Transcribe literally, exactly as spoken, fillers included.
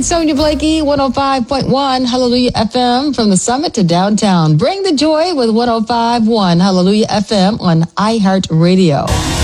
Sonia Blakey, one oh five point one Hallelujah F M from the summit to downtown. Bring the joy with one oh five point one Hallelujah F M on iHeartRadio.